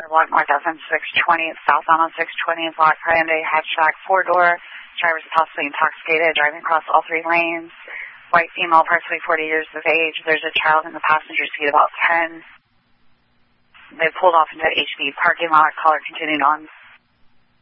block north FM 620, southbound on 620 is locked. Hyundai hatchback, 4-door. Driver's possibly intoxicated, driving across all 3 lanes. White female, approximately 40 years of age. There's a child in the passenger seat, about 10. They pulled off into HB parking lot. Caller continued on.